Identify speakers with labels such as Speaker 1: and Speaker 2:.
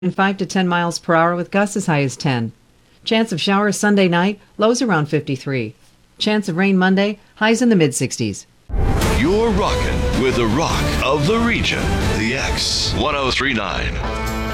Speaker 1: 5 to 10 miles per hour with gusts as high as 10. Chance of showers Sunday night, lows around 53. Chance of rain Monday, highs in the mid-60s.
Speaker 2: You're rocking with the rock of the region, the X 1039.